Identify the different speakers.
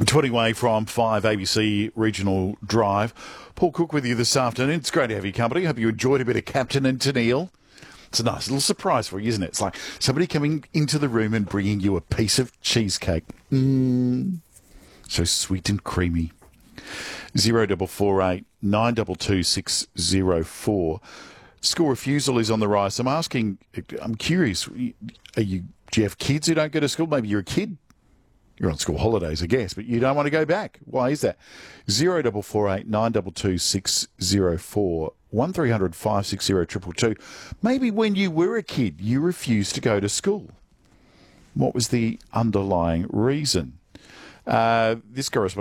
Speaker 1: 20 from 5 ABC Regional Drive. Paul Cook with you this afternoon. It's great to have your company. Hope you enjoyed a bit of Captain and Tennille. It's a nice little surprise for you, isn't it? It's like somebody coming into the room and bringing you a piece of cheesecake. So sweet and creamy. 0448 922 604. School refusal is on the rise. I'm curious, do you have kids who don't go to school? Maybe you're a kid. You're on school holidays, I guess, but you don't want to go back. Why is that? 0448 922 604 1300 560 222. Maybe when you were a kid, you refused to go to school. What was the underlying reason? This correspondent